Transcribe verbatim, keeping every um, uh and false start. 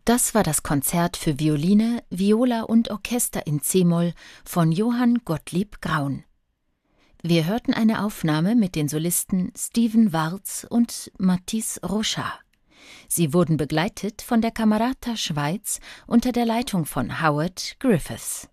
Das war das Konzert für Violine, Viola und Orchester in c-Moll von Johann Gottlieb Graun. Wir hörten eine Aufnahme mit den Solisten Steven Warz und Mathis Rochard. Sie wurden begleitet von der Camerata Schweiz unter der Leitung von Howard Griffiths.